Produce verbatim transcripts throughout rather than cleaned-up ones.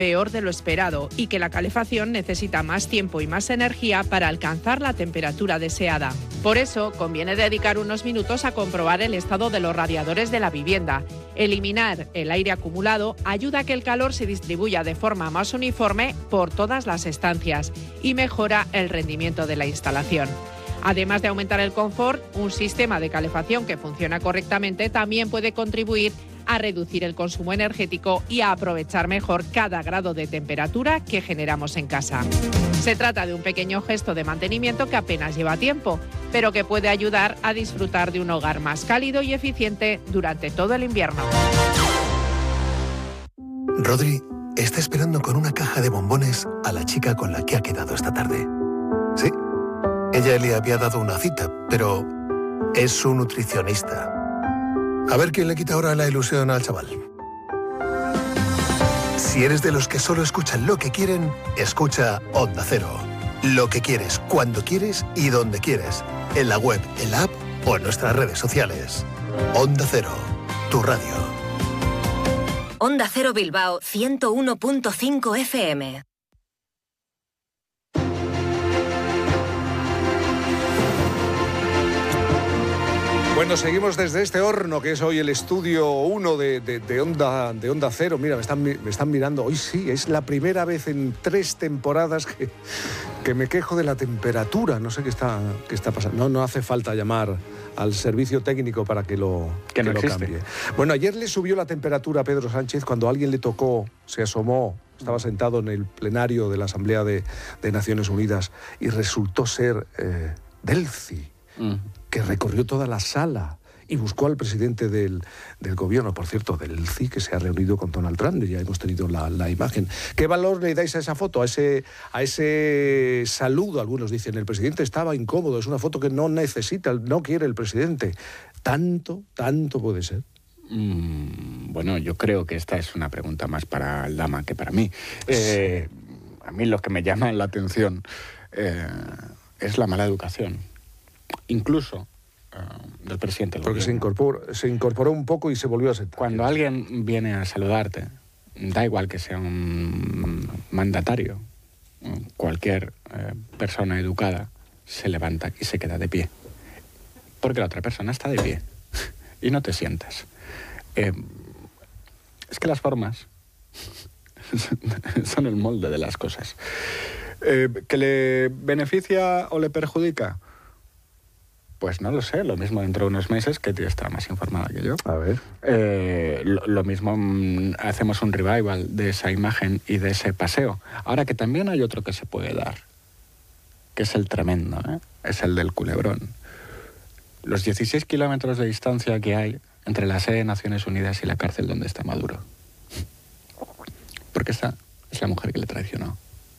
peor de lo esperado y que la calefacción necesita más tiempo y más energía para alcanzar la temperatura deseada. Por eso, conviene dedicar unos minutos a comprobar el estado de los radiadores de la vivienda. Eliminar el aire acumulado ayuda a que el calor se distribuya de forma más uniforme por todas las estancias y mejora el rendimiento de la instalación. Además de aumentar el confort, un sistema de calefacción que funciona correctamente también puede contribuir a reducir el consumo energético y a aprovechar mejor cada grado de temperatura que generamos en casa. Se trata de un pequeño gesto de mantenimiento que apenas lleva tiempo, pero que puede ayudar a disfrutar de un hogar más cálido y eficiente durante todo el invierno. Rodri está esperando con una caja de bombones a la chica con la que ha quedado esta tarde. ¿Sí? Ella le había dado una cita, pero es su nutricionista. A ver quién le quita ahora la ilusión al chaval. Si eres de los que solo escuchan lo que quieren, escucha Onda Cero. Lo que quieres, cuando quieres y donde quieres. En la web, en la app o en nuestras redes sociales. Onda Cero, tu radio. Onda Cero Bilbao ciento uno punto cinco F M. Bueno, seguimos desde este horno que es hoy el estudio uno de, de, de, Onda, de Onda Cero. Mira, me están, me están mirando. Hoy sí, es la primera vez en tres temporadas que, que me quejo de la temperatura. No sé qué está, qué está pasando. No, no hace falta llamar al servicio técnico para que lo, que no que lo cambie. Bueno, ayer le subió la temperatura a Pedro Sánchez cuando alguien le tocó, se asomó, estaba sentado en el plenario de la Asamblea de, de Naciones Unidas y resultó ser eh, Delcy. Mm. Que recorrió toda la sala y buscó al presidente del, del gobierno, por cierto, del C I, que se ha reunido con Donald Trump, ya hemos tenido la, la imagen. ¿Qué valor le dais a esa foto, a ese, a ese saludo? Algunos dicen, el presidente estaba incómodo, es una foto que no necesita, no quiere el presidente. ¿Tanto, tanto puede ser? Mm, bueno, yo creo que esta es una pregunta más para el Dama que para mí. Eh, a mí lo que me llama la atención eh, es la mala educación. Incluso uh, del presidente del Porque gobierno. se incorporó, se incorporó un poco y se volvió a sentar. Cuando alguien viene a saludarte, da igual que sea un mandatario, cualquier eh, persona educada se levanta y se queda de pie. Porque la otra persona está de pie y no te sientas. Eh, es que las formas son el molde de las cosas. Eh, ¿Que le beneficia o le perjudica? Pues no lo sé, lo mismo dentro de unos meses, que tú estás más informada que yo. A ver. Eh, lo, lo mismo, mmm, hacemos un revival de esa imagen y de ese paseo. Ahora que también hay otro que se puede dar, que es el tremendo, ¿eh? Es el del Culebrón. Los dieciséis kilómetros de distancia que hay entre la sede de Naciones Unidas y la cárcel donde está Maduro. Porque esta es la mujer que le traicionó.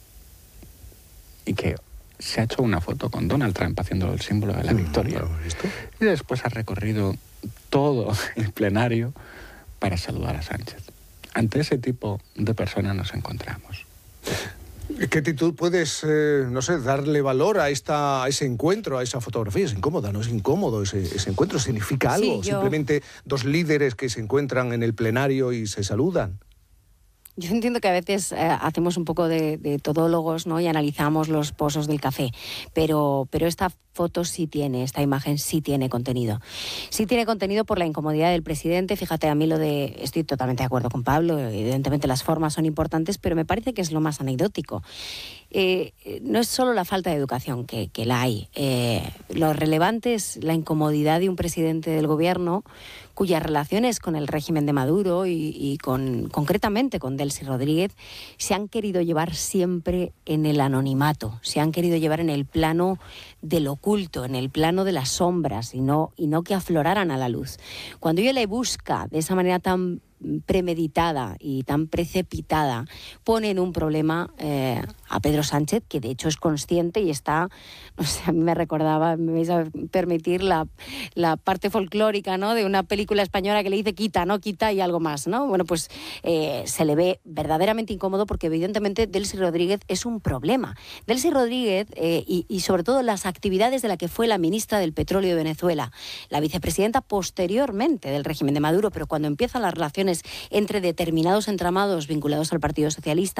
Y que se ha hecho una foto con Donald Trump haciendo el símbolo de la victoria. ¿Lo has visto? Y después ha recorrido todo el plenario para saludar a Sánchez. Ante ese tipo de personas nos encontramos. ¿Qué actitud puedes, eh, no sé, darle valor a, esta, a ese encuentro, a esa fotografía? Es incómoda, ¿no? Es incómodo ese, ese encuentro. ¿Significa algo? Sí, yo... Simplemente dos líderes que se encuentran en el plenario y se saludan. Yo entiendo que a veces eh, hacemos un poco de, de todólogos, ¿no? Y analizamos los pozos del café, pero, pero esta foto sí tiene, esta imagen sí tiene contenido. Sí tiene contenido por la incomodidad del presidente. Fíjate, a mí lo de... Estoy totalmente de acuerdo con Pablo, evidentemente las formas son importantes, pero me parece que es lo más anecdótico. Eh, no es solo la falta de educación, que, que la hay. Eh, lo relevante es la incomodidad de un presidente del gobierno cuyas relaciones con el régimen de Maduro y, y con, concretamente con Delcy Rodríguez se han querido llevar siempre en el anonimato, se han querido llevar en el plano del oculto, en el plano de las sombras y no, y no que afloraran a la luz. Cuando ella le busca de esa manera tan premeditada y tan precipitada, pone en un problema eh, a Pedro Sánchez, que de hecho es consciente y está, no sé, a mí me recordaba, me vais a permitir la, la parte folclórica, ¿no?, de una película española que le dice quita, no quita y algo más, ¿no? Bueno, pues eh, se le ve verdaderamente incómodo porque evidentemente Delcy Rodríguez es un problema. Delcy Rodríguez eh, y, y sobre todo las actividades de la que fue la ministra del Petróleo de Venezuela, la vicepresidenta posteriormente del régimen de Maduro, pero cuando empiezan las relaciones entre determinados entramados vinculados al Partido Socialista,